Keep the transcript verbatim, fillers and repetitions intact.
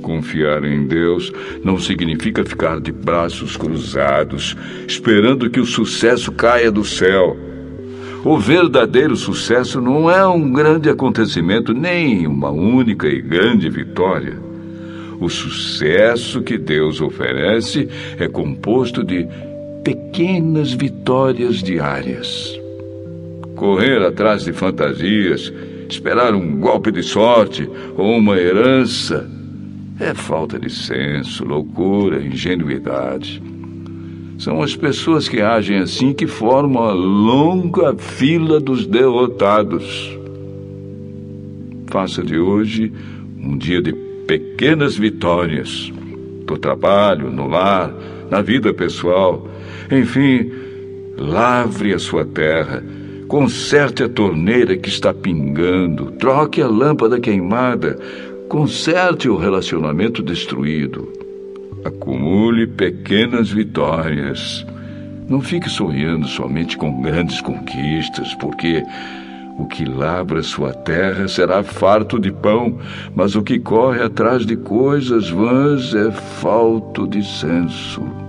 Confiar em Deus não significa ficar de braços cruzados, esperando que o sucesso caia do céu. O verdadeiro sucesso não é um grande acontecimento, nem uma única e grande vitória. O sucesso que Deus oferece é composto de pequenas vitórias diárias. Correr atrás de fantasias, esperar um golpe de sorte ou uma herança é falta de senso, loucura, ingenuidade. São as pessoas que agem assim que formam a longa fila dos derrotados. Faça de hoje um dia de pequenas vitórias. No trabalho, no lar, na vida pessoal. Enfim, lavre a sua terra. Conserte a torneira que está pingando. Troque a lâmpada queimada. Conserte o relacionamento destruído. Acumule pequenas vitórias. Não fique sonhando somente com grandes conquistas, porque o que lavra sua terra será farto de pão, mas o que corre atrás de coisas vãs é falto de senso.